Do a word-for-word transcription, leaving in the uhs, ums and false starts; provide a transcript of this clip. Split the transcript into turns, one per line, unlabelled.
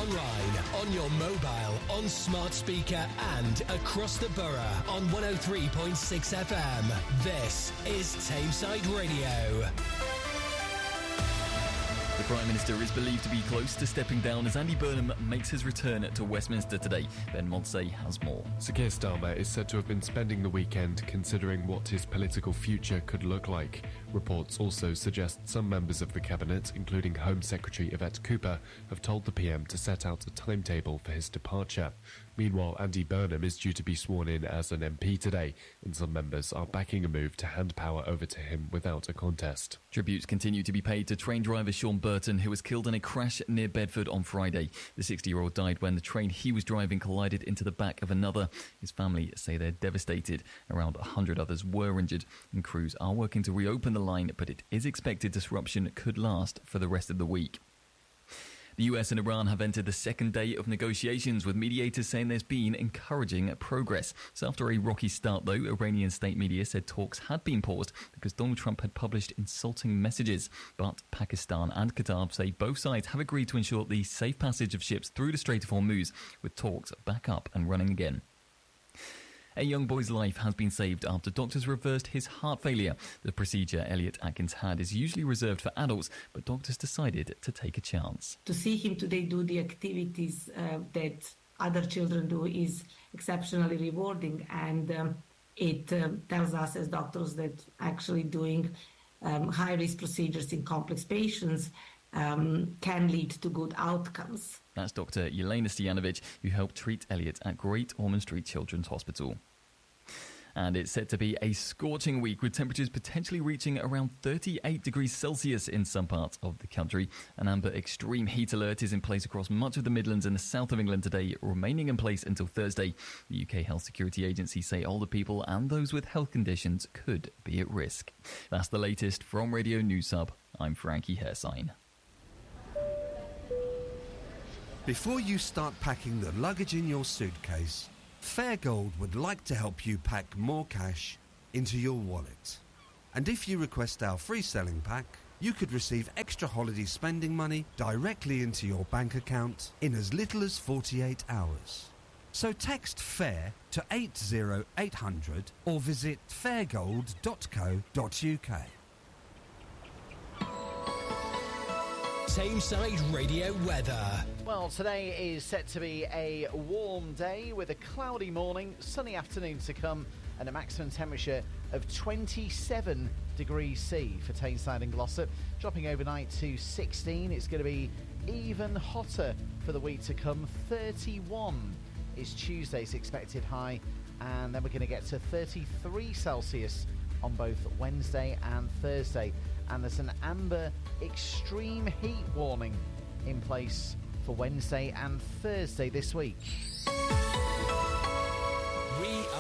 online, on your mobile, on smart speaker and across the borough on one oh three point six F M. This is Tameside Radio.
The Prime Minister is believed to be close to stepping down as Andy Burnham makes his return to Westminster today. Ben Modsey has more.
Sir Keir Starmer is said to have been spending the weekend considering what his political future could look like. Reports also suggest some members of the Cabinet, including Home Secretary Yvette Cooper, have told the P M to set out a timetable for his departure. Meanwhile, Andy Burnham is due to be sworn in as an M P today, and some members are backing a move to hand power over to him without a contest.
Tributes continue to be paid to train driver Sean Burton, who was killed in a crash near Bedford on Friday. The sixty-year-old died when the train he was driving collided into the back of another. His family say they're devastated. Around one hundred others were injured, and crews are working to reopen the line, but it is expected disruption could last for the rest of the week. The U S and Iran have entered the second day of negotiations, with mediators saying there's been encouraging progress. So after a rocky start, though, Iranian state media said talks had been paused because Donald Trump had published insulting messages. But Pakistan and Qatar say both sides have agreed to ensure the safe passage of ships through the Strait of Hormuz, with talks back up and running again. A young boy's life has been saved after doctors reversed his heart failure. The procedure Elliot Atkins had is usually reserved for adults, but doctors decided to take a chance.
To see him today do the activities uh, that other children do is exceptionally rewarding, and um, it um, tells us as doctors that actually doing um, high-risk procedures in complex patients um, can lead to good outcomes.
That's Doctor Yelena Stojanovic, who helped treat Elliot at Great Ormond Street Children's Hospital. And it's set to be a scorching week, with temperatures potentially reaching around thirty-eight degrees Celsius in some parts of the country. An amber extreme heat alert is in place across much of the Midlands and the south of England today, remaining in place until Thursday. The U K Health Security Agency say older people and those with health conditions could be at risk. That's the latest from Radio News Hub. I'm Frankie Hairsign.
Before you start packing the luggage in your suitcase, Fairgold would like to help you pack more cash into your wallet. And if you request our free selling pack, you could receive extra holiday spending money directly into your bank account in as little as forty-eight hours. So text FAIR to eight oh eight hundred or visit fairgold dot co dot uk.
Tameside Radio weather.
Well, today is set to be a warm day with a cloudy morning, sunny afternoon to come, and a maximum temperature of twenty-seven degrees C for Tameside and Glossop, dropping overnight to sixteen. It's going to be even hotter for the week to come. thirty-one is Tuesday's expected high, and then we're going to get to thirty-three Celsius on both Wednesday and Thursday. And there's an amber extreme heat warning in place for Wednesday and Thursday this week.
We